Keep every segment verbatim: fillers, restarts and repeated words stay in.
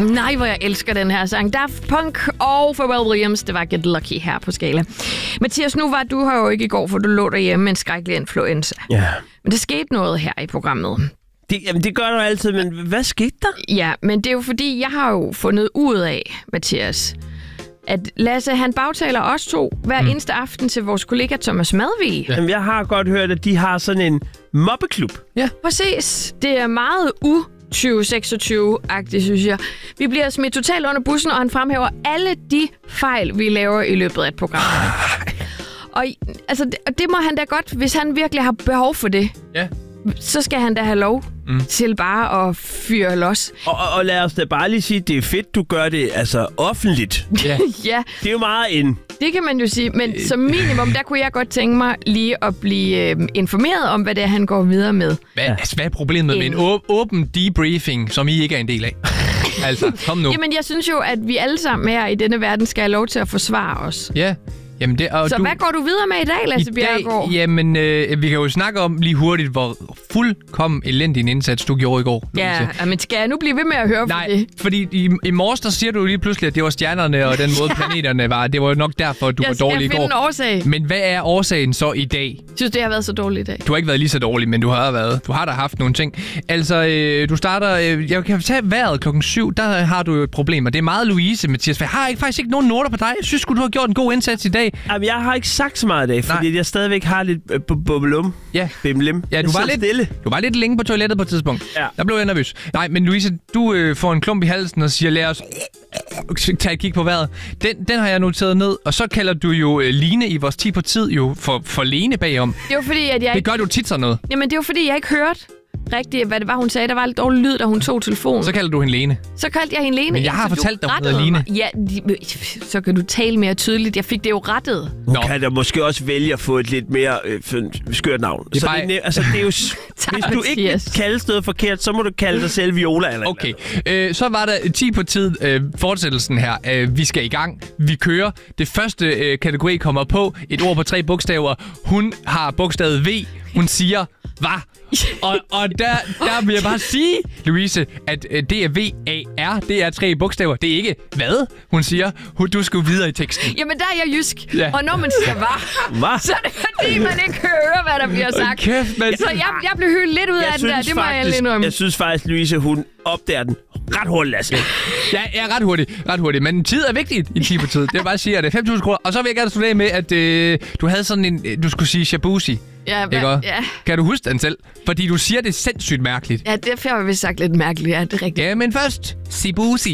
Nej, hvor jeg elsker den her sang. Daft Punk og Pharrell Williams. Det var Get Lucky her på Skala. Mathias, nu var du her jo ikke i går, for du lå derhjemme med en skrækkelig influenza. Ja. Men der skete noget her i programmet. Det, jamen, det gør du altid, men hvad skete der? Ja, men det er jo fordi, jeg har jo fundet ud af, Mathias, at Lasse, han bagtaler os to hver mm. eneste aften til vores kollega Thomas Madvig. Ja. Jamen, jeg har godt hørt, at de har sådan en mobbeklub. Ja. Præcis. Det er meget u tyve seksogtyve-agtigt, synes jeg. Vi bliver smidt totalt under bussen, og han fremhæver alle de fejl, vi laver i løbet af et program. Og altså, det, det må han da godt, hvis han virkelig har behov for det. Ja. Så skal han da have lov mm. til bare at fyre los. Og, og, og lad os da bare lige sige, det er fedt, du gør det altså offentligt. Ja. ja. Det er jo meget en... Det kan man jo sige, men som minimum, der kunne jeg godt tænke mig lige at blive øh, informeret om, hvad det er, han går videre med. Hvad, altså, hvad er problemet med en å- åben debriefing, som I ikke er en del af? Altså, kom nu. Jamen, jeg synes jo, at vi alle sammen her i denne verden skal have lov til at forsvare os. Ja. Jamen det, og så du, hvad går du videre med i dag, Lasse Bjerregaard? Jamen, øh, vi kan jo snakke om lige hurtigt, hvor fuldkommen elendig en indsats, du gjorde i går. Ja, men skal jeg nu blive ved med at høre Nej, for det? fordi i, i morges, der siger du lige pludselig, at det var stjernerne og den måde, planeterne var. Det var jo nok derfor, at du jeg var dårlig i går. Jeg skal finde en årsag. Men hvad er årsagen så i dag? Jeg synes, det har været så dårligt i dag. Du har ikke været lige så dårlig, men du har været. Du har da haft nogle ting. Altså, øh, du starter... Øh, jeg kan tage vejret klokken syv, der har du jo et problem. Og det er meget Louise, Mathias. For jeg har ikke, faktisk ikke nogen noter på dig. Jeg synes, du har gjort en god indsats i dag. Jamen, jeg har ikke sagt så meget i dag, fordi Nej. jeg stadigvæk har lidt øh, bubblum. Ja. Bimlim. Ja, du var, lidt, stille. du var lidt længe på toilettet på et tidspunkt. Ja. Der blev jeg nervøs. Nej, men Louise, du øh, får en klump i halsen og siger, lad os tage et kig på vejret. Den, den har jeg noteret ned, og så kalder du jo øh, Line i vores ti på tid jo for, for Lene bagom. Det var fordi, at jeg... Det gør du tit sådan noget. Jamen, det var fordi, jeg ikke hørte rigtigt, hvad det var, hun sagde. Der var lidt dårlig lyd, da hun tog telefonen. Så kalder du hende Lene. Så kaldte jeg hende Lene. Men jeg har så fortalt dig, hun hedder Line. Ja, så kan du tale mere tydeligt. Jeg fik det jo rettet. Hun Nå. kan da måske også vælge at få et lidt mere øh, skørt navn. Det er, så bare... det, altså, det er jo... tak, hvis du ikke kaldes noget forkert, så må du kalde dig selv Viola eller Okay, øh, så var der ti på tid øh, fortsættelsen her. Øh, vi skal i gang. Vi kører. Det første øh, kategori kommer på. Et ord på tre bogstaver. Hun har bogstavet V. Hun siger, hvad? og, og der, der vil jeg bare sige, Louise, at øh, det er V A R. Det er tre bogstaver. Det er ikke hvad, hun siger. Hun, du skal videre i teksten. Jamen, der er jeg jysk. Ja. Og når man siger hvad, så er det fordi, man ikke kan høre, hvad der bliver sagt. Kæft, man. Så jeg, jeg blev hyldt lidt ud jeg af den der. Det må faktisk, jeg lige indrømme. Jeg synes faktisk, Louise, hun opdager den ret hurtigt, Lasse. Ja, ja, ret hurtigt. Ret hurtigt. Men tid er vigtigt i ti på tid. Det vil bare sige, at det er fem tusind kroner. Og så vil jeg gerne slutte med, at øh, du havde sådan en... Du skulle sige shabusi. Ja, ikke ja. Kan du huske den selv? Fordi du siger det sindssygt mærkeligt. Ja, det har jeg vist sagt lidt mærkeligt. Ja, det er rigtigt. Ja, men først, sibusi.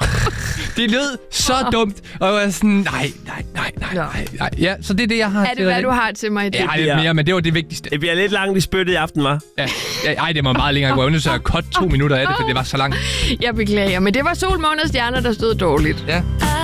Det lød så dumt. Og jeg var sådan, nej, nej, nej, nej, nej, nej. Ja, så det er det, jeg har. Er det, hvad du har til mig i dag? Ja, det er mere, men det var det vigtigste. Det bliver lidt langt i spyttet i aften, hva'? Ja, ja ej, det var meget længere. Jeg var nødt til at cutte to minutter af det, for det var så langt. Jeg beklager, men det var sol, måne og stjerner, der stod dårligt. Ja.